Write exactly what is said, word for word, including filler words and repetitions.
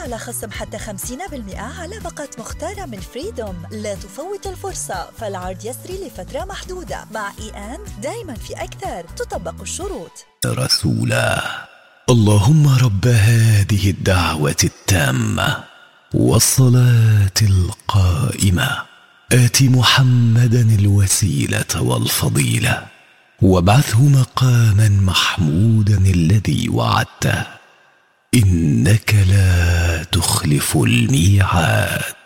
على خصم حتى خمسين بالمئة على باقة مختارة من فريدوم. لا تفوت الفرصة، فالعرض يسري لفترة محدودة. مع إي أند دايما في أكثر، تطبق الشروط. رسولا. اللهم رب هذه الدعوة التامة والصلاة القائمة آت محمدا الوسيلة والفضيلة وابعثه مقاما محمودا الذي وعدته إنك لا تخلف الميعاد.